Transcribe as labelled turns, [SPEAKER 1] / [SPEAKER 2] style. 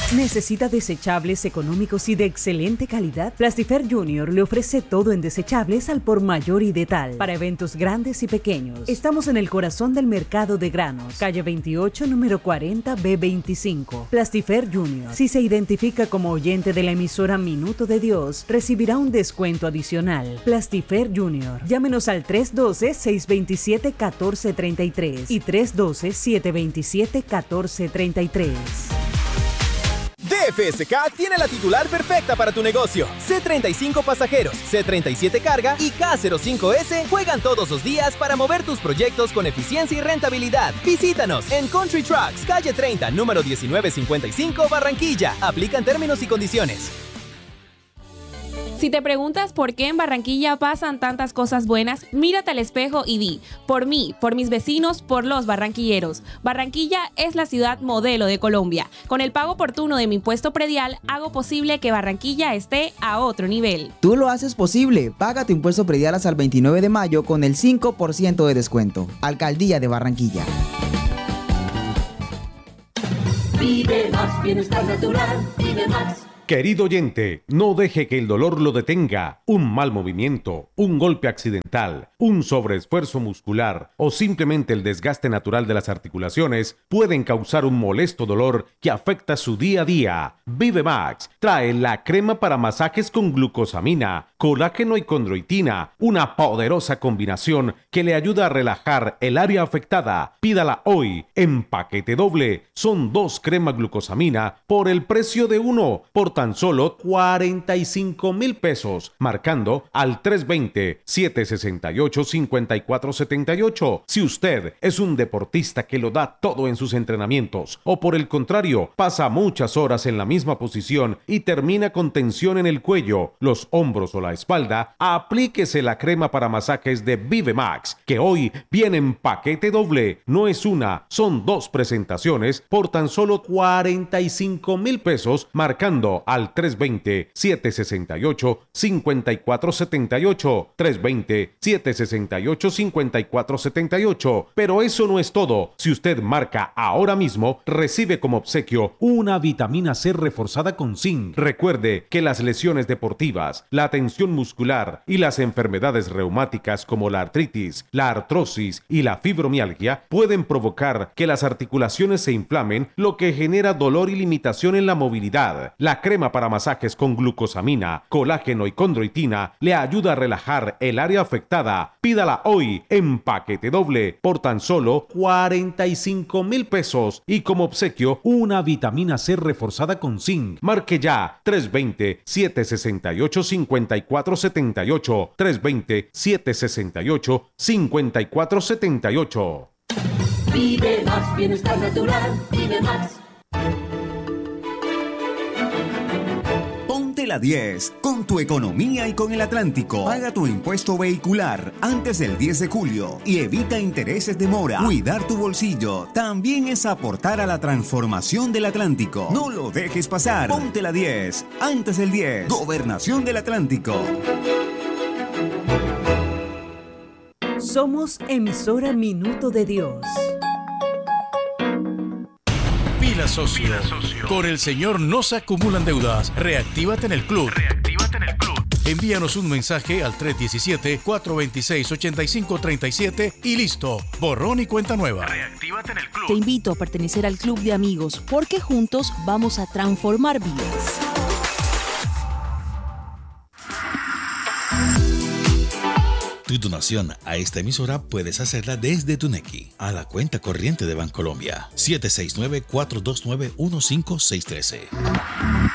[SPEAKER 1] ¿Necesita desechables económicos y de excelente calidad? Plastifer Junior le ofrece todo en desechables al por mayor y de tal, para eventos grandes y pequeños. Estamos en el corazón del mercado de granos, calle 28, número 40, B25. Plastifer Junior. Si se identifica como oyente de la emisora Minuto de Dios, recibirá un descuento adicional. Plastifer Junior. Llámenos al 312-627-1433 y 312-727-1433.
[SPEAKER 2] DFSK tiene la titular perfecta para tu negocio. C35 Pasajeros, C37 Carga y K05S juegan todos los días para mover tus proyectos con eficiencia y rentabilidad. Visítanos en Country Trucks, calle 30, número 1955, Barranquilla. Aplican términos y condiciones.
[SPEAKER 3] Si te preguntas por qué en Barranquilla pasan tantas cosas buenas, mírate al espejo y di, por mí, por mis vecinos, por los barranquilleros. Barranquilla es la ciudad modelo de Colombia. Con el pago oportuno de mi impuesto predial, hago posible que Barranquilla esté a otro nivel.
[SPEAKER 4] Tú lo haces posible. Paga tu impuesto predial hasta el 29 de mayo con el 5% de descuento. Alcaldía de Barranquilla.
[SPEAKER 5] Vive más, bienestar natural, vive más.
[SPEAKER 6] Querido oyente, no deje que el dolor lo detenga. Un mal movimiento, un golpe accidental, un sobreesfuerzo muscular o simplemente el desgaste natural de las articulaciones pueden causar un molesto dolor que afecta su día a día. Vive Max trae la crema para masajes con glucosamina, colágeno y condroitina, una poderosa combinación que le ayuda a relajar el área afectada. Pídala hoy en paquete doble. Son 2 cremas glucosamina por el precio de 1, por tan solo 45,000 pesos, marcando al 320-768-5478. Si usted es un deportista que lo da todo en sus entrenamientos o por el contrario, pasa muchas horas en la misma posición y termina con tensión en el cuello, los hombros o la espalda, aplíquese la crema para masajes de Vive Max, que hoy viene en paquete doble. No es una, son 2 presentaciones por tan solo 45,000 pesos, marcando al 320-768-5478, 320-768-5478. Pero eso no es todo. Si usted marca ahora mismo, recibe como obsequio una vitamina C reforzada con zinc. Recuerde que las lesiones deportivas, la tensión muscular y las enfermedades reumáticas como la artritis, la artrosis y la fibromialgia pueden provocar que las articulaciones se inflamen, lo que genera dolor y limitación en la movilidad. La crema para masajes con glucosamina, colágeno y condroitina le ayuda a relajar el área afectada. Pídala hoy en paquete doble por tan solo 45,000 pesos y como obsequio una vitamina C reforzada con zinc. Marque ya 320-768-5478, 320-768-5478.
[SPEAKER 5] Vive más, bienestar natural, vive más.
[SPEAKER 7] Ponte la 10 con tu economía y con el Atlántico. Paga tu impuesto vehicular antes del 10 de julio y evita intereses de mora. Cuidar tu bolsillo también es aportar a la transformación del Atlántico. No lo dejes pasar. Ponte la 10 antes del 10. Gobernación del Atlántico.
[SPEAKER 1] Somos emisora Minuto de Dios.
[SPEAKER 8] Pila Socio. Con el señor no se acumulan deudas. Reactívate en el club. Envíanos un mensaje al 317-426-8537 y listo. Borrón y cuenta nueva. Reactívate en el club.
[SPEAKER 9] Te invito a pertenecer al club de amigos porque juntos vamos a transformar vidas.
[SPEAKER 10] Tu donación a esta emisora puedes hacerla desde tu Nequi a la cuenta corriente de Bancolombia 769-429-15613.